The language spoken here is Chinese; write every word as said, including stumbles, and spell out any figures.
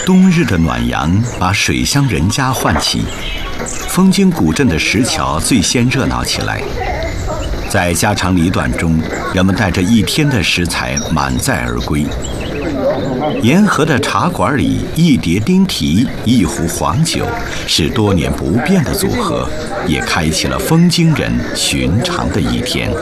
冬日的暖阳把水乡人家唤起，枫泾古镇的石桥最先热闹起来。在家长里短中，人们带着一天的食材满载而归。沿河的茶馆里，一碟丁蹄，一壶黄酒，是多年不变的组合，也开启了枫泾人寻常的一天。